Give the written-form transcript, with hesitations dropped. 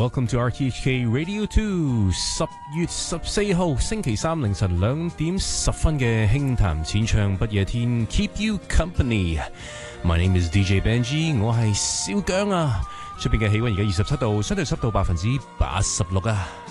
Welcome to RTHK Radio 2 10月14號星期三凌晨2點10分嘅輕談淺唱不夜天 Keep you company. My name is DJ Benji， 我係小姜啊。出邊嘅氣溫而家27度，相對濕度86%啊。